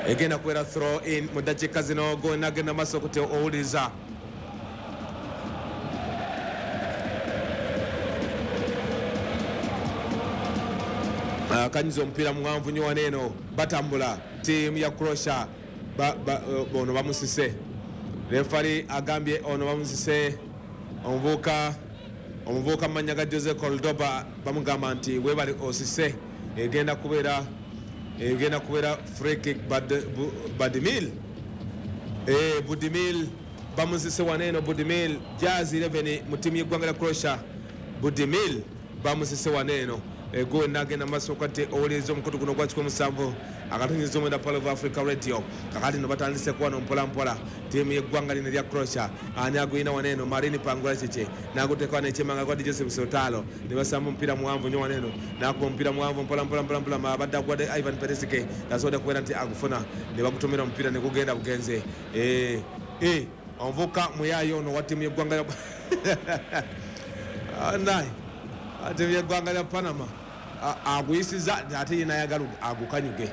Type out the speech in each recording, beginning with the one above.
egenda kubeera throw in mu ddakiika zino gonagenda maaso kuti owuliriza kanyiza omupiira muwanvu nnyo waneeno batambula ttiimu ya Croatia ono bamusise refari agambye ono bamusise omuvubuka mu mannya ga Jose Cordoba bamugamba nti webale osise egenda kubeera free kick Budimil bamusise waneeno Budimil Jazz 11 mu ttiimu y'eggwanga lya Croatia Budimil bamusise waneeno ego nagenda maaso kati owuliriza omukutu guno gwa 17 akatonyiza omwenda Palo of Africa Radio kakati no batandise kuwano mpolampola ttiimu y'eggwanga lino lya Croatia ani aguyina waneeno Marini Pangula Cheche naguteeka wano ekyemanga kwa Joseph Sotalo ne basamba omupiira muwanvu nnyo waneeno nakuba omupiira muwanvu mpolampola abadde agwadde Ivan Perisic asobodde kubeera nti agufuna ne bagutomera omupiira ne gugenda bugenze omuvubuka muyaayo ono wa ttiimu y'eggwanga lya ttiimu y'eggwanga lya Panama aguyisiza ate ye nayagala agukanyuge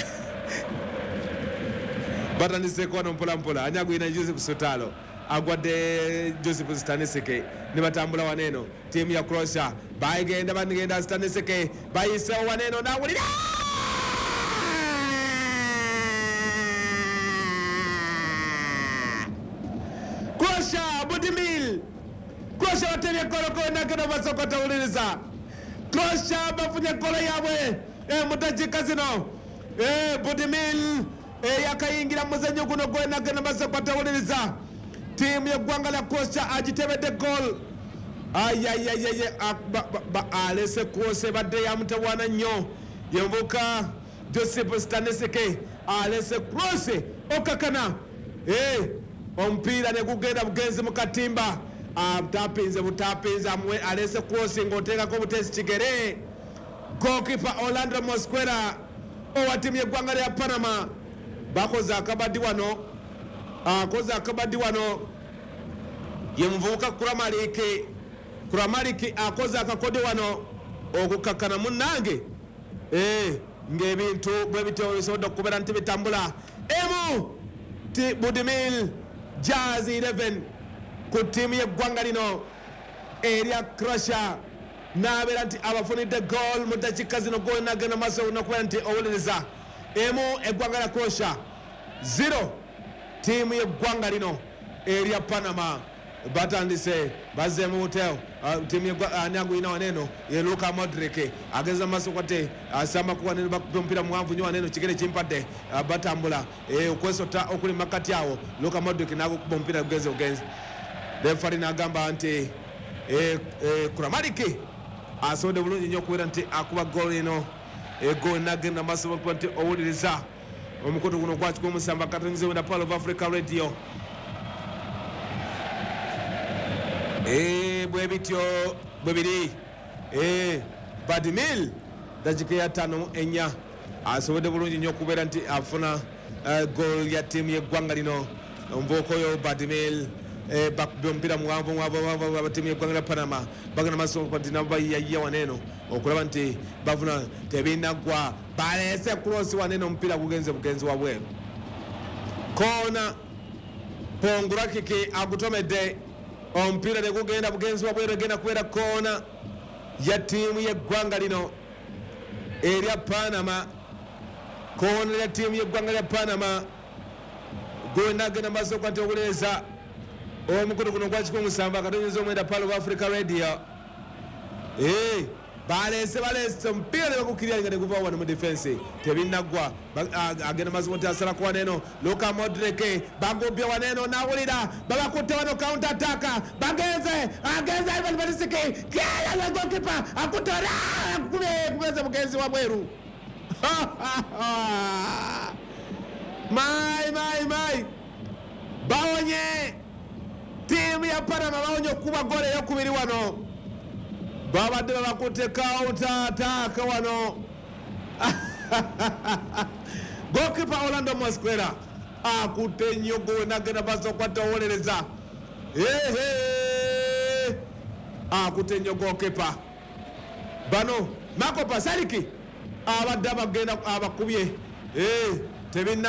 batandiseko wano mpolampola ani aguyina Joseph Sotalo agwadde Joseph Staniseke ne batambula waneeno ttiimu ya Croatia bagenda Staniseke bayisewo waneeno nawulira Croatia Budimil Croatia batemye koloko nagenda basokota wuliriza Croatia bafunye kolo yabwe mu ddakiika zino Budimil yakayingira muzannyo guno gwenagenda basokota wuliriza ttiimu y'eggwanga lya Croatia agitebedde gol ayayayaye alese kwose badde yamutawaana nnyo yemuvuka Joseph Staniseke alese kwose okakana omupiira ne gugenda bugenzi mu katimba butapinze amwe alese kwose ng'oteekako butesi kigere goalkeeper Orlando Mosquera owa ttiimu y'eggwanga lya Panama bakoze akabaddi wano ye muvubuka Kuramaliki akoze akakode wano okukakana munnange ng'ebintu bwe bityo bisobodde okubeera nti bitambula Budimil Jazz 11 ku ttiimu y'eggwanga lino erya Croatia n'abeera nti abafunidde goal mu ddakiika zino gonagenda maaso nokubeera nti owuliriza eggwanga lya Croatia 0 ttiimu y'eggwanga lino erya Panama batandise bazzeemu buteewo ttiimu ani aguyina waneeno ye Luka Modric ageza maaso kwate asambaku waneeno bakuba omupiira muwanvu nnyo waneeno kigere kimpadde batambula okwesota okuli makati awo Luka Modric nagukuba omupiira bugenzi refari n'agamba nti Kuramaliki asobodde bulungi nnyo okubeera nti akuba goal eno ego nagenda maaso bakuba nti owuliriza omukutu guno gwa 17 katonyiza wenda Palo of Africa Radio bwe bityo bwe biri Budimil ddakiika ya 5 asobodde bulungi nnyo okubeera nti afuna goal ya ttiimu y'eggwanga lino omuvubuka oyo Budimil bakubye omupiira muwanvu abatiimu y'eggwanga lya Panama bagenda maaso nti nabo bayiyayiya waneeno okulaba nti bafuna tebinaggwa balese cross waneeno omupiira gugenze bugenzi wabweru koona pongura kiki agutomedde omupiira ne gugenda bugenzi wabweru egenda kubeera koona ya ttiimu y'eggwanga lino erya Panama koona ya ttiimu y'eggwanga lya Panama gwena agenda maaso kwante obuleeza omukutu guno gwa 17 akatonyiza omwenda Palo of Africa Radio balese omupiira ne bagukirya nga ne guva wano mu defense tebinaggwa agenda maaso nti asalako waneeno Luka Modric bagubye waneeno nawulira babakutte wano counter attack bagenze Ivan Perisic kala goalkeeper akutora kugenze mugenzi wabweru mai bawonye ttiimu ya Panama bawonye okuba gole eyokubiri wano babadde babakutte counter attack wano goalkeeper Orlando Mosquera akutte nnyo gwe nagenda maaso okwatta owolereza akutte nnyo goalkeeper bano Marco Pasalic abadde abagenda abakubye tebina